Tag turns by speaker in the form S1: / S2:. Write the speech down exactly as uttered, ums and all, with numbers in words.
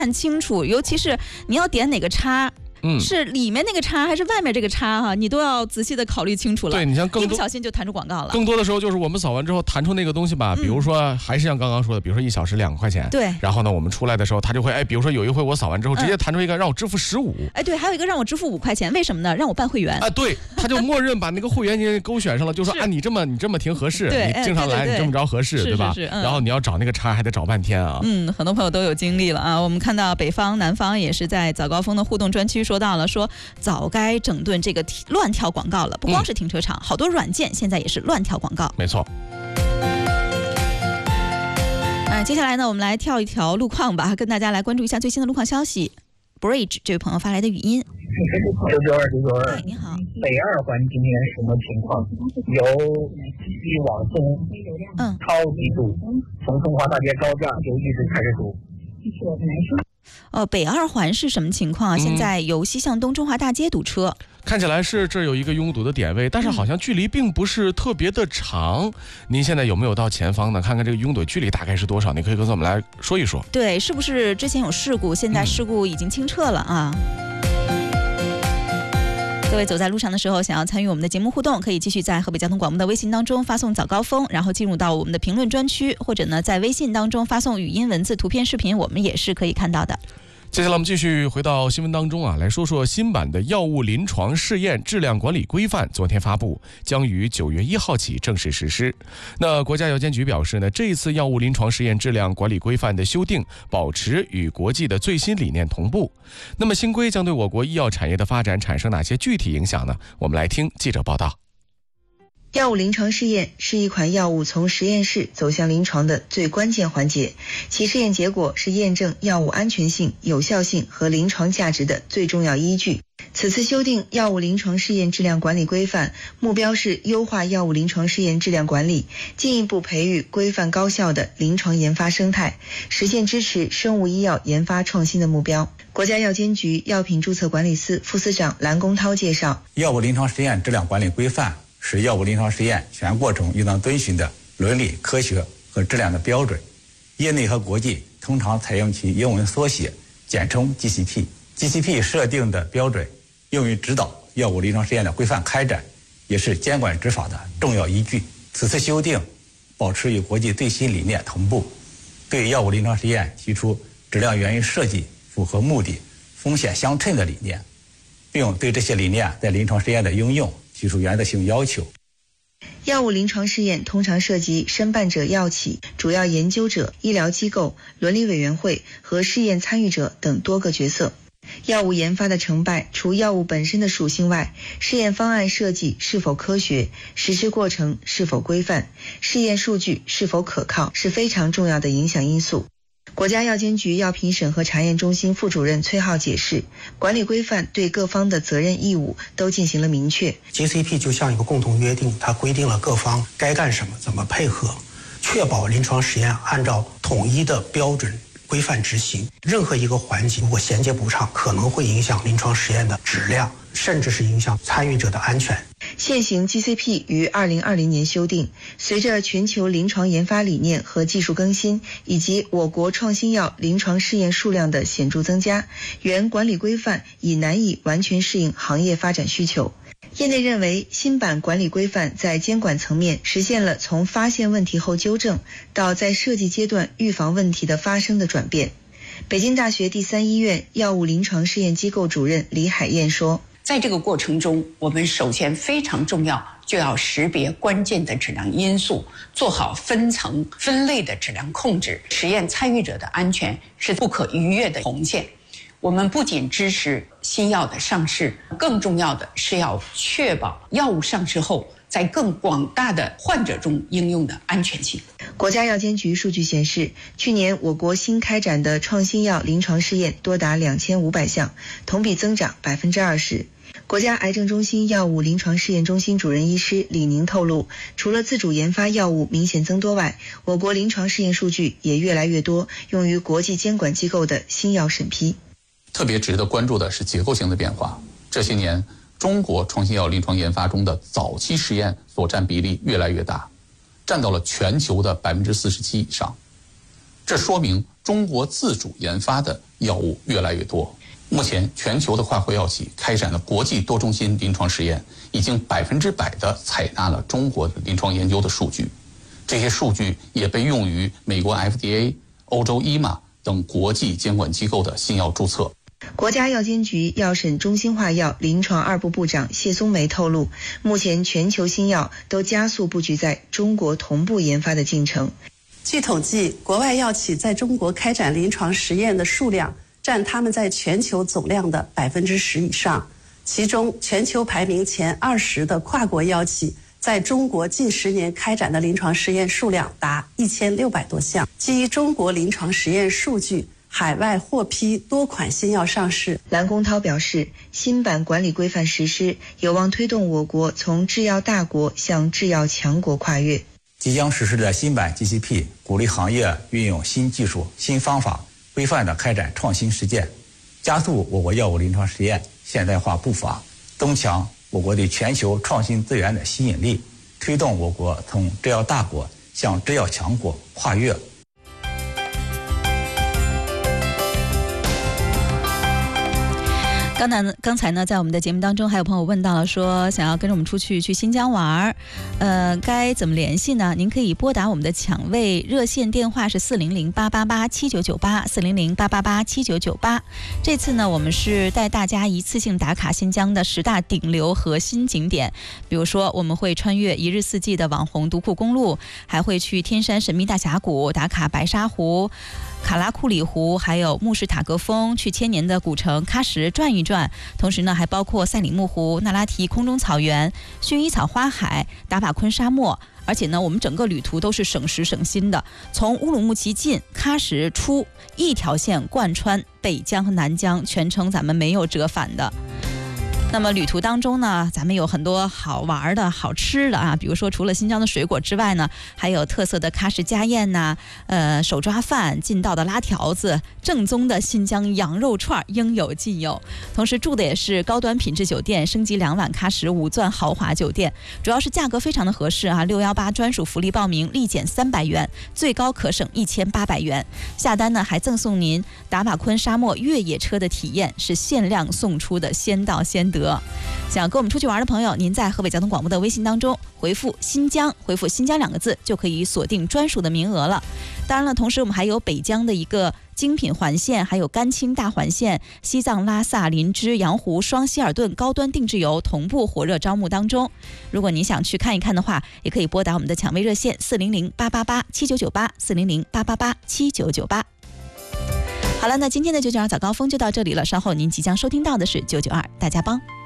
S1: 看清楚，尤其是你要点哪个叉。嗯，是里面那个叉还是外面这个叉哈、啊？你都要仔细的考虑清楚了。
S2: 对，你像更多
S1: 一不小心就弹出广告了。
S2: 更多的时候就是我们扫完之后弹出那个东西吧，嗯、比如说还是像刚刚说的，比如说一小时两块钱。
S1: 对。
S2: 然后呢，我们出来的时候，他就会哎，比如说有一回我扫完之后，直接弹出一个让我支付十五。
S1: 哎，对，还有一个让我支付五块钱，为什么呢？让我办会员。
S2: 啊，对，他就默认把那个会员你勾选上了，就说啊，你这么你这么挺合适，你经常来，你这么着合适，对吧？然后你要找那个叉还得找半天啊。
S1: 嗯，很多朋友都有经历了啊。我们看到北方、南方也是在早高峰的互动专区说到了，说。早该整顿这个乱跳广告了，不光是停车场、嗯、好多软件现在也是乱跳广告。
S2: 没错。
S1: 呃、接下来呢我们来跳一条路况吧，跟大家来关注一下最新的路况消息。 Bridge 这位朋友发来的语音。
S3: 九九二九九二，
S1: 你好。
S3: 北二环今天什么情况？由西往东，嗯，超级堵，从中华大街高架就一直开始堵。
S1: 呃，北二环是什么情况啊？现在由西向东中华大街堵车、
S2: 嗯、看起来是这儿有一个拥堵的点位，但是好像距离并不是特别的长、嗯、您现在有没有到前方呢？看看这个拥堵距离大概是多少，你可以跟我们来说一说。
S1: 对，是不是之前有事故，现在事故已经清澈了啊、嗯各位走在路上的时候，想要参与我们的节目互动，可以继续在河北交通广播的微信当中发送早高峰，然后进入到我们的评论专区，或者呢在微信当中发送语音、文字、图片、视频，我们也是可以看到的。
S2: 接下来我们继续回到新闻当中啊，来说说新版的药物临床试验质量管理规范昨天发布，将于九月一号起正式实施。那国家药监局表示呢，这一次药物临床试验质量管理规范的修订保持与国际的最新理念同步。那么新规将对我国医药产业的发展产生哪些具体影响呢？我们来听记者报道。
S4: 药物临床试验是一款药物从实验室走向临床的最关键环节，其试验结果是验证药物安全性、有效性和临床价值的最重要依据。此次修订药物临床试验质量管理规范，目标是优化药物临床试验质量管理，进一步培育规范高效的临床研发生态，实现支持生物医药研发创新的目标。国家药监局药品注册管理司副司长蓝公涛介绍，
S5: 药物临床实验质量管理规范是药物临床实验全过程应当遵循的伦理、科学和质量的标准，业内和国际通常采用其英文缩写，简称 G C P。G C P 设定的标准用于指导药物临床实验的规范开展，也是监管执法的重要依据。此次修订保持与国际最新理念同步，对药物临床实验提出质量源于设计、符合目的、风险相称的理念，并对这些理念在临床实验的应用提出原则性要求。
S4: 药物临床试验通常涉及申办者药企、主要研究者、医疗机构、伦理委员会和试验参与者等多个角色。药物研发的成败，除药物本身的属性外，试验方案设计是否科学，实施过程是否规范，试验数据是否可靠，是非常重要的影响因素。国家药监局药品审核查验中心副主任崔浩解释，管理规范对各方的责任义务都进行了明确。
S6: G C P 就像一个共同约定，它规定了各方该干什么，怎么配合，确保临床实验按照统一的标准规范执行。任何一个环节如果衔接不上，可能会影响临床实验的质量，甚至是影响参与者的安全。
S4: 现行 G C P 于二零二零年修订，随着全球临床研发理念和技术更新，以及我国创新药临床试验数量的显著增加，原管理规范已难以完全适应行业发展需求。业内认为，新版管理规范在监管层面实现了从发现问题后纠正到在设计阶段预防问题的发生的转变。北京大学第三医院药物临床试验机构主任李海燕说，
S7: 在这个过程中，我们首先非常重要，就要识别关键的质量因素，做好分层分类的质量控制。实验参与者的安全是不可逾越的红线。我们不仅支持新药的上市，更重要的是要确保药物上市后在更广大的患者中应用的安全性。
S4: 国家药监局数据显示，去年我国新开展的创新药临床试验多达两千五百项，同比增长百分之二十。国家癌症中心药物临床试验中心主任医师李宁透露，除了自主研发药物明显增多外，我国临床试验数据也越来越多，用于国际监管机构的新药审批。
S8: 特别值得关注的是结构性的变化。这些年，中国创新药临床研发中的早期实验所占比例越来越大，占到了全球的百分之四十七以上。这说明中中国自主研发的药物越来越多。目前，全球的跨国药企开展的国际多中心临床试验，已经百分之百的采纳了中国的临床研究的数据。这些数据也被用于美国 F D A、欧洲 E M A 等国际监管机构的新药注册。
S4: 国家药监局药审中心化药临床二部部长谢松梅透露，目前全球新药都加速布局在中国同步研发的进程。
S9: 据统计，国外药企在中国开展临床实验的数量占他们在全球总量的百分之十以上，其中全球排名前二十的跨国药企在中国近十年开展的临床实验数量达一千六百多项。基于中国临床实验数据，海外获批多款新药上市。
S4: 蓝公涛表示，新版管理规范实施有望推动我国从制药大国向制药强国跨越。
S5: 即将实施的新版 G C P 鼓励行业运用新技术、新方法，规范地开展创新实践，加速我国药物临床实验现代化步伐，增强我国对全球创新资源的吸引力，推动我国从制药大国向制药强国跨越。
S1: 刚才刚才呢，在我们的节目当中，还有朋友问到了，说想要跟着我们出去去新疆玩，呃，该怎么联系呢？您可以拨打我们的抢位热线电话是四零零八八八七九九八四零零八八八七九九八。这次呢，我们是带大家一次性打卡新疆的十大顶流核心景点，比如说我们会穿越一日四季的网红独库公路，还会去天山神秘大峡谷打卡白沙湖、卡拉库里湖，还有慕士塔格峰，去千年的古城喀什转一转。同时呢，还包括赛里木湖、那拉提空中草原、薰衣草花海、达瓦昆沙漠。而且呢，我们整个旅途都是省时省心的，从乌鲁木齐进，喀什出，一条线贯穿北疆和南疆，全程咱们没有折返的。那么旅途当中呢，咱们有很多好玩的好吃的啊，比如说除了新疆的水果之外呢，还有特色的喀什家宴呐、呃手抓饭、劲道的拉条子、正宗的新疆羊肉串，应有尽有。同时住的也是高端品质酒店，升级两晚喀什五钻豪华酒店，主要是价格非常的合适啊，六一八专属福利报名立减三百元，最高可省一千八百元。下单呢还赠送您达瓦昆沙漠越野车的体验，是限量送出的，先到先得。想跟我们出去玩的朋友，您在河北交通广播的微信当中回复新疆，回复新疆两个字，就可以锁定专属的名额了。当然了，同时我们还有北疆的一个精品环线，还有甘青大环线、西藏拉萨、林芝、羊湖、双希尔顿高端定制游同步火热招募当中。如果您想去看一看的话，也可以拨打我们的抢位热线四零零八八八七九九八四零零八八八七九九八。好了，那今天的九九二早高峰就到这里了，稍后您即将收听到的是九九二大家帮。